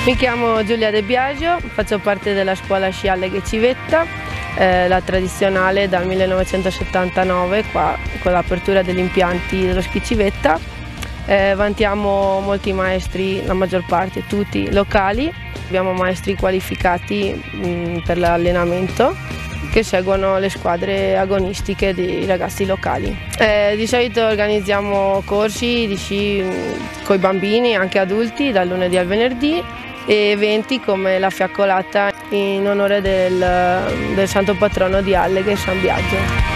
Mi chiamo Giulia De Biagio, faccio parte della scuola sci Alleghe Civetta, la tradizionale dal 1979, qua con l'apertura degli impianti dello Sci Civetta. Vantiamo molti maestri, la maggior parte, tutti locali. Abbiamo maestri qualificati per l'allenamento che seguono le squadre agonistiche dei ragazzi locali. Di solito organizziamo corsi di sci con i bambini, anche adulti, dal lunedì al venerdì, e eventi come la fiaccolata in onore del santo patrono di Alleghe, San Biagio.